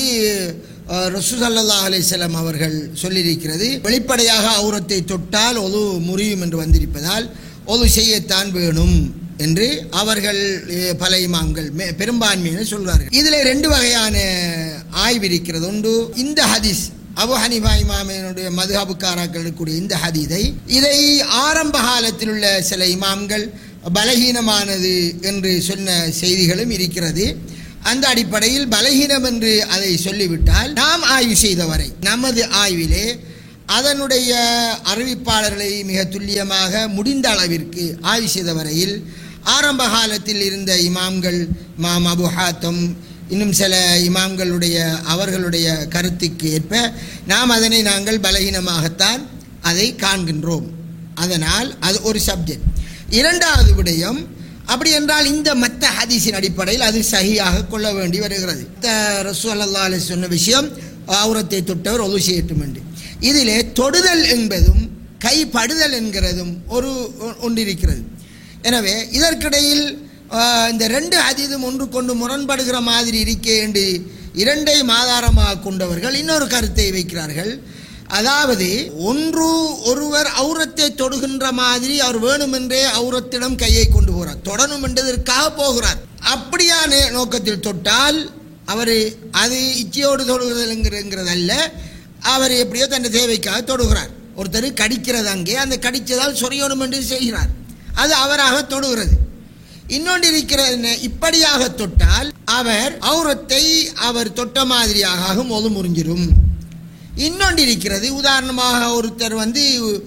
ரசூல் ஸல்லல்லாஹு அலைஹி வஸல்லம் அவர்கள் சொல்லியிருக்கிறது, வெளிப்படையாக அவுரத்தை தொட்டால் ஒது முறியும் என்று வந்திருப்பதால் ஒது செய்யத்தான் வேணும் என்று அவர்கள் பல இமாம்கள் பெரும்பான்மையினர் சொல்கிறார்கள். இதில் ரெண்டு வகையான ஆய்வு இருக்கிறது. ஒன்று, இந்த ஹதீஸ் அபு ஹனீஃபா இமாமினுடைய மதுஹபுக்காராக்கள் இருக்கக்கூடிய இந்த ஹதீதை இதை ஆரம்ப காலத்தில் உள்ள சில இமாம்கள் பலகீனமானது என்று சொன்ன செய்திகளும் இருக்கிறது. அந்த அடிப்படையில் பலகீனம் என்று அதை சொல்லிவிட்டால் நாம் ஆய்வு செய்தவரை நமது ஆய்விலே அதனுடைய அறிவிப்பாளர்களை மிக துல்லியமாக முடிந்த அளவிற்கு ஆய்வு செய்த வரையில் ஆரம்ப காலத்தில் இருந்த இமாம்கள் இமாம் அபு ஹாத்தம் இன்னும் சில இமாம்களுடைய அவர்களுடைய கருத்துக்கு ஏற்ப நாம் அதனை நாங்கள் பலகீனமாகத்தான் அதை காண்கின்றோம். அதனால் அது ஒரு சப்ஜெக்ட். இரண்டாவது விடயம், அப்படி என்றால் இந்த மத்த ஹதீஸின் அடிப்படையில் அது சஹீஹாக கொள்ள வேண்டி வருகிறது. ரசூல் ஸல்லல்லாஹு அலைஹி சொன்ன விஷயம் அவுரத்தை தொட்டவர் ஒது செய்யட்டும் என்று. இதிலே தொடுதல் என்பதும் கைப்படுதல் என்கிறதும் ஒரு ஒன்றிருக்கிறது. எனவே இதற்கிடையில் இந்த ரெண்டு ஹதீஸும் ஒன்று கொண்டு முரண்படுகிற மாதிரி இருக்கே என்று இரண்டை ஆதாரமாக கொண்டவர்கள் இன்னொரு கருத்தை வைக்கிறார்கள். அதாவது ஒன்று ஒருவர் அவுரத்தை தொடுகின்ற மாதிரி அவர் வேணுமென்றே அவுரத்திடம் கையை கொண்டு போகிறார், தொடணும் என்றதற்காக போகிறார். அப்படியான நோக்கத்தில் தொட்டால் அவர் அது இச்சையோடு தொடுகிறதுங்கிறதல்ல, அவர் எப்படியோ தன் தேவைக்காக தொடுகிறார். ஒருத்தர் கடிக்கிறது, அங்கே அந்த கடித்ததால் சொரியணும் என்று செய்கிறார், அது அவராக தொடுகிறது. இன்னொன்று இருக்கிறது, இப்படியாக தொட்டால் அவர் அவுரத்தை அவர் தொட்ட மாதிரியாக மோது முறிஞ்சிடும். இன்னொன்று இருக்கிறது, உதாரணமாக ஒருத்தர் வந்து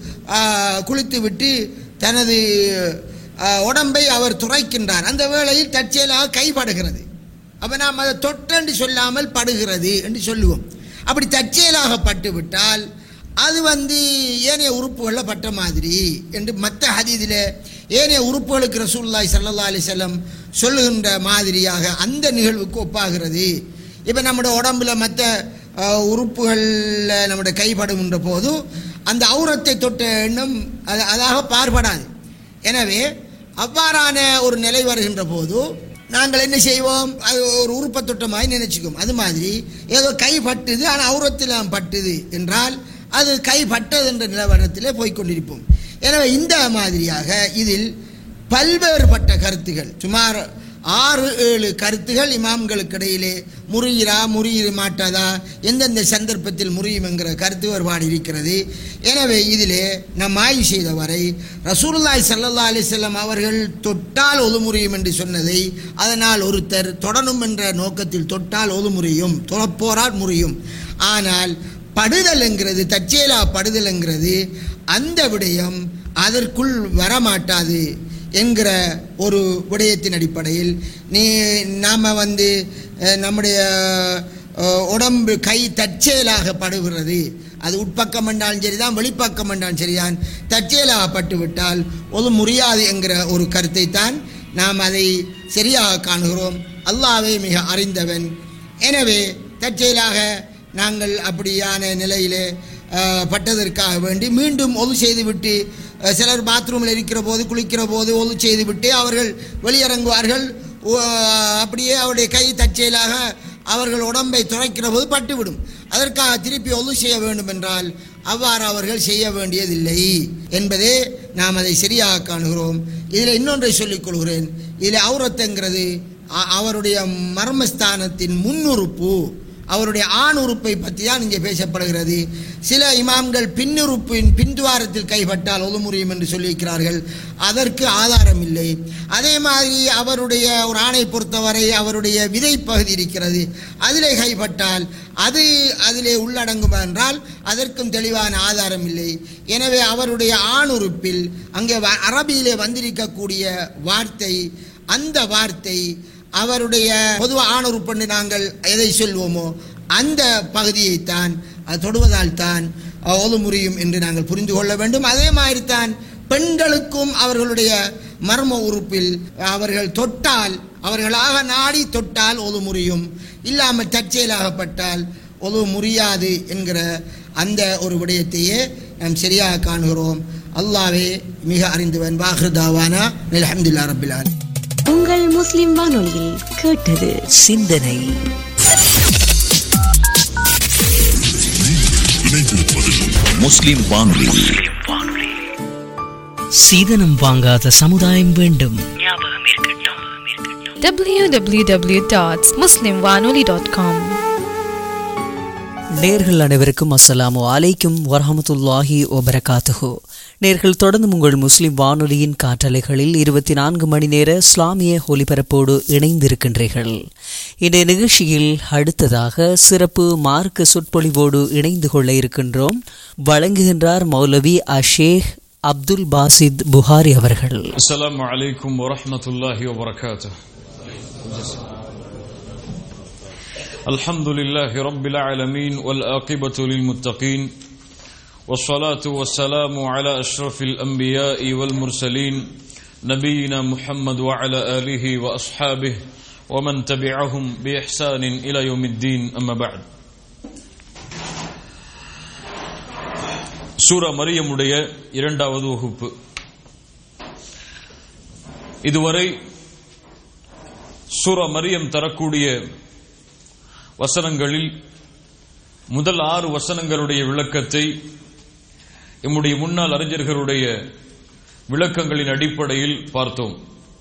குளித்து விட்டு தனது உடம்பை அவர் துரைக்கின்றார், அந்த வேளையில் தற்செயலாக கைப்படுகிறது. அப்போ நாம் அதை தொட்டென்று சொல்லாமல் படுகிறது என்று சொல்லுவோம். அப்படி தற்செயலாக பட்டு விட்டால் அது வந்து ஏனைய உறுப்புகளில் பட்ட மாதிரி என்று மற்ற ஹதீஸில் ஏனைய உறுப்புகளுக்கு ரசூலுல்லாஹி ஸல்லல்லாஹு அலைஹி வஸல்லம் சொல்லுகின்ற மாதிரியாக அந்த நிகழ்வுக்கு ஒப்பாகிறது. இப்போ நம்முடைய உடம்புல மற்ற உறுப்புகளில் நம்முடைய கைப்படுகின்ற போது அந்த அவுரத்தை தொட்ட எண்ணம் அது அதாக பார்படாது. எனவே அவ்வாறான ஒரு நிலை வருகின்ற போது நாங்கள் என்ன செய்வோம், அது ஒரு உறுப்பை தொட்டமாய் நினைச்சுக்கோம். அது மாதிரி ஏதோ கை பட்டுது ஆனால் அவுரத்தில் பட்டுது என்றால் அது கை பட்டது என்ற நிலவரத்திலே போய்கொண்டிருப்போம். எனவே இந்த மாதிரியாக இதில் பல்வேறுபட்ட கருத்துகள், சுமார் ஆறு ஏழு கருத்துகள் இமாம்களுக்கு இடையிலே முறியிறா முறியிற மாட்டாதா, எந்தெந்த சந்தர்ப்பத்தில் முறியும் என்கிற கருத்து வேறுபாடு இருக்கிறது. எனவே இதிலே நம் ஆய்வு செய்த வரை ரசூலுல்லாஹி ஸல்லல்லாஹு அலைஹி வஸல்லம் அவர்கள் தொட்டால் ஒது முறியும் என்று சொன்னதை, அதனால் ஒருத்தர் தொடணும் என்ற நோக்கத்தில் தொட்டால் ஒது முறியும், தொழப்போரால் முறியும். ஆனால் படுதல் என்கிறது, தற்செயலா படுதல் என்கிறது, அந்த விடயம் அதற்குள் வரமாட்டாது என்கிற ஒரு விடயத்தின் அடிப்படையில் நீ நாம் வந்து நம்முடைய உடம்பு கை தற்செயலாக படுகிறது, அது உட்பக்கம் என்றாலும் சரிதான் வெளிப்பக்கம் என்றாலும் சரிதான், தற்செயலாக பட்டுவிட்டால் ஒரு முடியாது என்கிற ஒரு கருத்தை தான் நாம் அதை சரியாக காணுகிறோம். அல்லாஹ்வே மிக அறிந்தவன். எனவே தற்செயலாக நாங்கள் அப்படியான நிலையிலே பட்டதற்காக வேண்டி மீண்டும் ஒது செய்துவிட்டு, சிலர் பாத்ரூமில் இருக்கிற போது குளிக்கிற போது ஒது செய்துவிட்டு அவர்கள் வெளியிறங்குவார்கள், அப்படியே அவருடைய கை தற்செயலாக அவர்கள் உடம்பை துளைக்கிற போது பட்டுவிடும். அதற்காக திருப்பி ஒது செய்ய வேண்டும் என்றால் அவ்வாறு அவர்கள் செய்ய வேண்டியதில்லை என்பதே நாம் அதை சரியாக காணுகிறோம். இதில் இன்னொன்றை சொல்லிக் கொள்கிறேன். இதில் அவுரத்துங்கிறது அவருடைய மர்மஸ்தானத்தின் முன்னுறுப்பு, அவருடைய ஆண் உறுப்பை பற்றி தான் இங்கே பேசப்படுகிறது. சில இமாம்கள் பின்னுறுப்பின் பின்துவாரத்தில் கைப்பட்டால் ஒது முறியும் என்று சொல்லியிருக்கிறார்கள், அதற்கு ஆதாரம் இல்லை. அதே மாதிரி அவருடைய ஒரு ஆணை பொறுத்தவரை அவருடைய விதை பகுதி இருக்கிறது, அதிலே கைப்பட்டால் அது அதிலே உள்ளடங்கும் என்றால் அதற்கும் தெளிவான ஆதாரம் இல்லை. எனவே அவருடைய ஆண் உறுப்பில் அங்கே அரபியிலே வந்திருக்கக்கூடிய வார்த்தை, அந்த வார்த்தை அவருடைய பொதுவாக ஆணுறுப்பு நாங்கள் எதை சொல்வோமோ அந்த பகுதியைத்தான் அது தொடுவதால் தான் ஒது முறியும் என்று நாங்கள் புரிந்து கொள்ள வேண்டும். அதே மாதிரி தான் பெண்களுக்கும் அவர்களுடைய மர்ம உறுப்பில் அவர்கள் தொட்டால், அவர்களாக நாடி தொட்டால் ஒது முறியும், இல்லாமல் தற்செயலாகப்பட்டால் ஒது முறியாது என்கிற அந்த ஒரு விடயத்தையே நாம் சரியாக காணுகிறோம். அல்லாஹ்வே மிக அறிந்தவன். வாஹ்ருதாவானா அல்ஹம்துலில்லாஹி ரப்பில் ஆலமீன். உங்கள் முஸ்லிம் வானொலியில் கேட்டது சிந்தனை. முஸ்லிம் வானொலி. சீதனம் வாங்காத சமுதாயம் வேண்டும். w w w dot muslim wanoli dot com நேர்கள் அனைவருக்கும் அஸ்ஸலாமு அலைக்கும் வரஹமத்துல்லாஹி வபரகாத்துஹு. நேர்கள் தொடர்ந்து உங்கள் முஸ்லிம் வானொலியின் காற்றலைகளில் இருபத்தி நான்கு மணி நேர இஸ்லாமிய ஒலிபரப்போடு இணைந்திருக்கின்றீர்கள். இந்த நிகழ்ச்சியில் அடுத்ததாக சிறப்பு மார்க்க சொற்பொழிவோடு இணைந்து கொள்ள இருக்கின்றோம். வழங்குகின்றார் மௌலவி அஷேக் அப்துல் பாசித் புகாரி அவர்கள். அஸ்ஸலாமு அலைக்கும் வரஹ்மத்துல்லாஹி வபரகாத்துஹு. அல்ஹம்துலில்லாஹி ரப்பில் ஆலமீன் வல் ஆகிபத்து லில் முத்தகீன் வஸ்ஸலாத்து வஸ்ஸலாமு அலா அஷ்ரஃபில் அன்பியாஇ வல் முர்சலீன் நபியினா முஹம்மது வ அலா ஆலிஹி வ அஸ்ஹாபிஹி வ மன் தபிஅஹும் பி இஹ்சானின் இலா யௌமித்தீன். அம்மா பஅத். சூரா மரியமுடைய இரண்டாவது வகுப்பு. இதுவரை சூரா மரியம் தரக்கூடிய வசனங்களில் முதல் ஆறு வசனங்களுடைய விளக்கத்தை நம்முடைய முன்னாள் அறிஞர்களுடைய விளக்கங்களின் அடிப்படையில் பார்த்தோம்.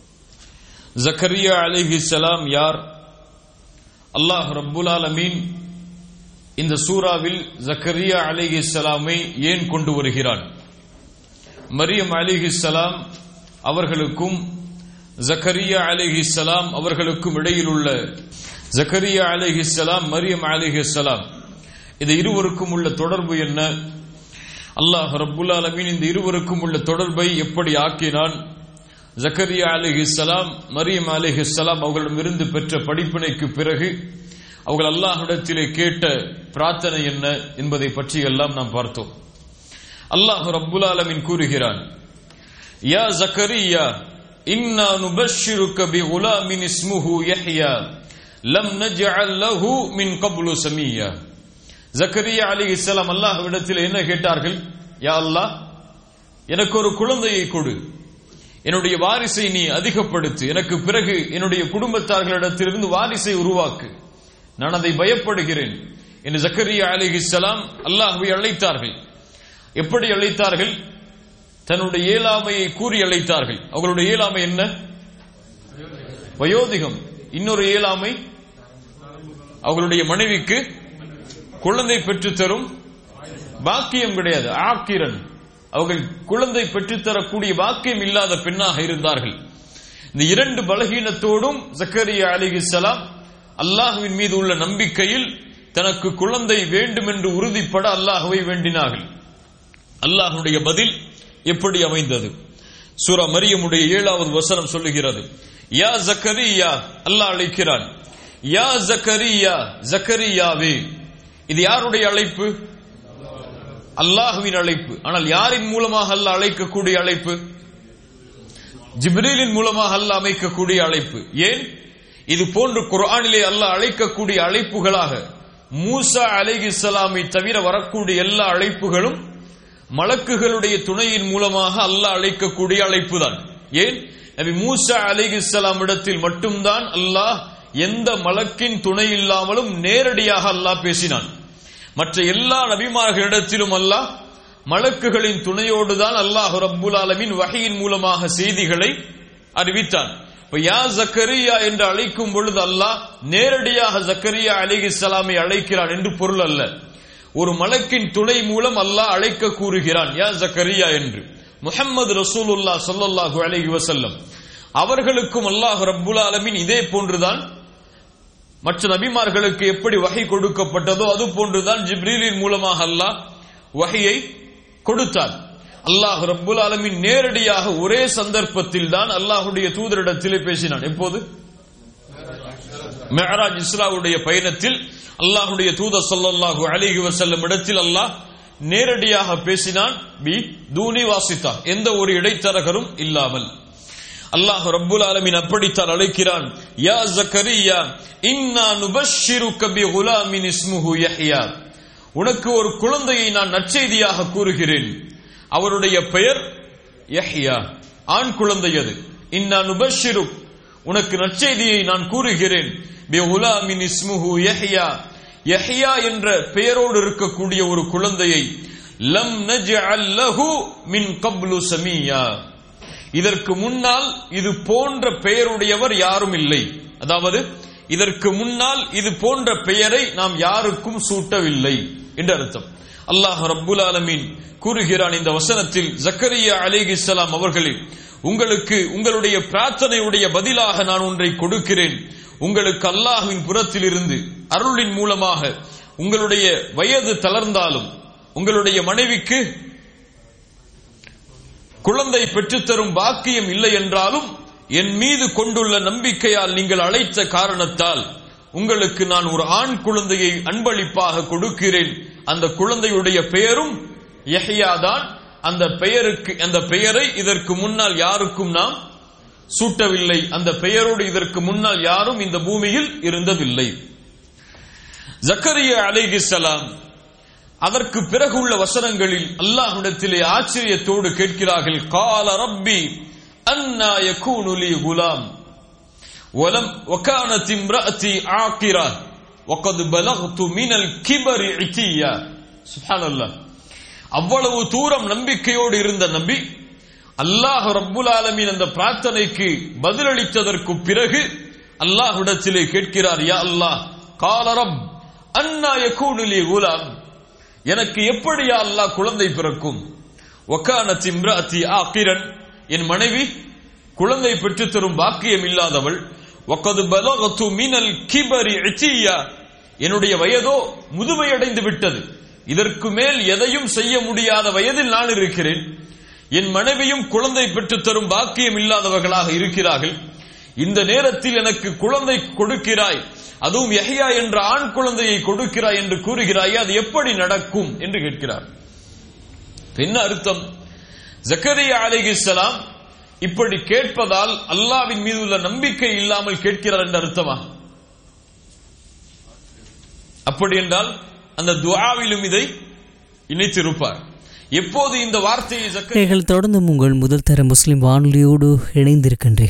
ஜக்கரியா அலைஹிஸ்ஸலாம் யார்? அல்லாஹ் ரப்புல் ஆலமீன் இந்த சூராவில் ஜக்கரியா அலைஹிஸ்ஸலாமை ஏன் கொண்டு வருகிறான்? மரியம் அலைஹிஸ்ஸலாம் அவர்களுக்கும் ஜக்கரியா அலைஹிஸ்ஸலாம் அவர்களுக்கும் இடையில் உள்ள ஜக்கரியா அலைஹிஸ்ஸலாம் மரியம் அலைஹிஸ்ஸலாம் இந்த இருவருக்கும் உள்ள தொடர்பு என்ன? அல்லாஹ் ரப்புல் ஆலமீன் இந்த இருவருக்கும் உள்ள தொடர்பை எப்படி ஆக்கினான்? ஜக்கரியா அலைஹிஸ்ஸலாம் மரியம் அலைஹிஸ்ஸலாம் அவர்களிடமிருந்து பெற்ற படிப்பினைக்கு பிறகு அவர்கள் அல்லாஹ்விடத்திலே கேட்ட பிரார்த்தனை என்ன என்பதை பற்றி எல்லாம் நாம் பார்த்தோம். அல்லாஹ் ரப்புல் ஆலமீன் கூறுகிறான், யா ஜக்கரியா இன்னா நுபஷ்ஷிருக பிகுலாமின் இஸ்முஹு யஹ்யா லம் நஜ்அல் லஹு மின் கப்லு சமியா. ஜக்கரியா அலைஹிஸ்ஸலாம் அல்லாஹ்விடத்தில் என்ன கேட்டார்கள்? யா அல்லாஹ், எனக்கு ஒரு குழந்தையை கொடு, என்னுடைய வாரிசை நீ அதிகப்படுத்து, எனக்கு பிறகு என்னுடைய குடும்பத்தார்களிடத்திலிருந்து வாரிசை உருவாக்கு, நான் அதை பயப்படுகிறேன் என்று ஜக்கரியா அலைஹிஸ்ஸலாம் அல்லாஹ்வை அழைத்தார்கள். எப்படி அழைத்தார்கள்? தன்னுடைய இயலாமையை கூறி அழைத்தார்கள். அவர்களுடைய இயலாமை என்ன? வயோதிகம். இன்னொரு இயலாமை அவர்களுடைய மனைவிக்கு குழந்தை பெற்று தரும் பாக்கியம் கிடையாது. ஆக்கிரன், அவர்கள் குழந்தை பெற்றுத்தரக்கூடிய பாக்கியம் இல்லாத பெண்ணாக இருந்தார்கள். இந்த இரண்டு பலகீனத்தோடும் ஜக்கரியா அலைஹிஸ்ஸலாம் அல்லாஹ்வின் மீது உள்ள நம்பிக்கையில் தனக்கு குழந்தை வேண்டும் என்று உறுதிப்பட அல்லாஹ்வை வேண்டினார்கள். அல்லாஹ்வுடைய பதில் எப்படி அமைந்தது? சூரா மரியமுடைய ஏழாவது வசனம் சொல்லுகிறது, யா ஜக்கரியா, அல்லாஹ் அழைக்கிறான், யா ஜக்கரியா, ஜக்கரியாவே. இது யாருடைய அழைப்பு? அல்லாஹ்வின் அழைப்பு. ஆனால் யாரின் மூலமாக அல்லாஹ் அழைக்கக்கூடிய அழைப்பு? ஜிப்ரீலின் மூலமாக அல்லாஹ் அமைக்கக்கூடிய அழைப்பு. ஏன்? இது போன்று குர்ஆனிலே அல்லாஹ் அழைக்கக்கூடிய அழைப்புகளாக மூசா அலைஹிஸ்ஸலாமை தவிர வரக்கூடிய எல்லா அழைப்புகளும் மலக்குகளுடைய துணையின் மூலமாக அல்லாஹ் அழைக்கக்கூடிய அழைப்புதான். ஏன்? நபி மூசா அலைஹிஸ்ஸலாம் இடத்தில் மட்டும்தான் அல்லாஹ் எந்த மலக்கின் துணை இல்லாமலும் நேரடியாக அல்லாஹ் பேசினான். மற்ற எல்லா நபிமார்களிடத்திலும் அல்லாஹ் மலக்குகளின் துணையோடு தான் அல்லாஹ் ரப்புல் ஆலமீன் வஹீயின் மூலமாக செய்திகளை அறிவித்தான். யா ஜக்கரியா என்று அழைக்கும் பொழுது அல்லாஹ் நேரடியாக ஜக்கரியா அலைஹிஸ்ஸலாமை அழைக்கிறான் என்று பொருள் அல்ல. ஒரு மலக்கின் துணை மூலம் அல்லாஹ் அழைக்க கூறுகிறான், யா ஜக்கரியா என்று. முஹம்மது ரசூலுல்லாஹ் ஸல்லல்லாஹு அலைஹி வஸல்லம் அவர்களுக்கும் அல்லாஹ் ரப்புல் ஆலமீன் இதே போன்றுதான் மற்ற நபிமார்களுக்கு எப்படி வஹி கொடுக்கப்பட்டதோ அது போன்றுதான் ஜிப்ரீலின் மூலமாக அல்லாஹ் வஹியை கொடுத்தான். அல்லாஹ் ரப்புல் ஆலமீன் நேரடியாக ஒரே சந்தர்ப்பத்தில் தான் அல்லாஹ்வுடைய தூதரிடத்திலே பேசினான். எப்போது? மிஅராஜ் இஸ்ராவுடைய பயணத்தில் அல்லாஹ்வுடைய தூதர் ஸல்லல்லாஹு அலைஹி வஸல்லம் இடத்தில் அல்லாஹ் நேரடியாக பேசினான். பி தூனி வாசிதா, எந்த ஒரு இடைத்தரகரும் இல்லாமல். அல்லாஹ் ரப்புல் ஆலமீன் அப்படித்தான் அழைக்கிறான், யா ஜக்கரியா இன்னா நுபஷ்ஷிருக பிகுலாமின் இஸ்முஹு யஹ்யா. உனக்கு ஒரு குழந்தையை நான் நற்செய்தியாக கூறுகிறேன், அவருடைய பெயர் யஹ்யா, ஆண் குழந்தை. அது இன்னா நுபஷ்ஷிருக், உனக்கு நற்செய்தியை நான் கூறுகிறேன், பிகுலாமின் இஸ்முஹு யஹ்யா, யஹ்யா என்ற பெயரோடு இருக்கக்கூடிய ஒரு குழந்தையை, லம் நஜ்அல் லஹு மின் கப்லு சமியா, இதற்கு முன்னால் இது போன்ற பெயருடையவர் யாரும் இல்லை. அதாவது இதற்கு முன்னால் இது போன்ற பெயரை நாம் யாருக்கும் சூட்டவில்லை. என்று அர்த்தம். அல்லாஹ் ரப்புல் ஆலமீன் கூறுகிறான் இந்த வசனத்தில், ஜக்கரியா அலைஹிஸ்ஸலாம் அவர்களே, உங்களுக்கு உங்களுடைய பிரார்த்தனையுடைய பதிலாக நான் ஒன்றை கொடுக்கிறேன். உங்களுக்கு அல்லாஹ்வின் புறத்தில் இருந்து அருளின் மூலமாக உங்களுடைய வயது தளர்ந்தாலும் உங்களுடைய மனைவிக்கு குழந்தை பெற்றுத்தரும் பாக்கியம் இல்லை என்றாலும் என் மீது கொண்டுள்ள நம்பிக்கையால் நீங்கள் அழைத்த காரணத்தால் உங்களுக்கு நான் ஒரு ஆண் குழந்தையை அன்பளிப்பாக கொடுக்கிறேன். அந்த குழந்தையுடைய பெயரும் யஹ்யா தான். அந்த பெயருக்கு அந்த பெயரை இதற்கு முன்னால் யாருக்கும் நாம் சூட்டவில்லை. அந்த பெயரோடு இதற்கு முன்னால் யாரும் இந்த பூமியில் இருந்ததில்லை. ஜக்கரியா அலைஹிஸ்ஸலாம் அதற்கு பிறகுள்ள வசனங்களில் அல்லாஹ்விடத்திலே ஆச்சரியத்தோடு கேட்கிறார்கள், கால ரப்பி அன்னா யகூனு லீ குலாம் வலம் வகானத் இம்ராஅதி ஆகிரா வகத் பலக்து மினல் கிபரி இதியா. சுப்ஹானல்லாஹ். அவ்வளவு தூரம் நம்பிக்கையோடு இருந்த நபி அல்லாஹ் ரப்புல் ஆலமீன் அந்த பிரார்த்தனைக்கு பதிலளித்ததற்கு பிறகு அல்லாஹ்விடத்திலே கேட்கிறார், யா அல்லாஹ், கால ரப் அன்னா யகூனு லீ குலாம், எனக்கு எப்படியா அல்லாஹ் குழந்தை பிறக்கும்? வகானத் இம்ராஅதி ஆகிரன், என் மனைவி குழந்தை பெற்று தரும் பாக்கியம் இல்லாதவள். வகத் பலக்து மினல் கிபரி இதியா, என்னுடைய வயதோ முதுமையடைந்து விட்டது. இதற்கு மேல் எதையும் செய்ய முடியாத வயதில் நான் இருக்கிறேன். என் மனைவியும் குழந்தை பெற்று தரும் பாக்கியம் இல்லாதவர்களாக இருக்கிறார்கள். இந்த நேரத்தில் எனக்கு குழந்தை கொடுக்கிறாய், அதுவும் யஹ்யா என்ற ஆண் குழந்தையை கொடுக்கிறாய் என்று கூறுகிறாய், அது எப்படி நடக்கும் என்று கேட்கிறார். என்ன அர்த்தம்? ஜக்கரியா அலைஹிஸ்ஸலாம் இப்படி கேட்பதால் அல்லாஹ்வின் மீது உள்ள நம்பிக்கை இல்லாமல் கேட்கிறார் என்ற அர்த்தமா? அப்படி என்றால் அந்த துஆவிலும் இதை இணைத்திருப்பார். எப்போது இந்த வார்த்தையை தொடர்ந்து உங்கள் முதல் தர முஸ்லிம் வானொலியோடு இணைந்திருக்கின்றீர்கள்.